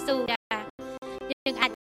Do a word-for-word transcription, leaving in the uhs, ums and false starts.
ស៊ូចាយើងអាច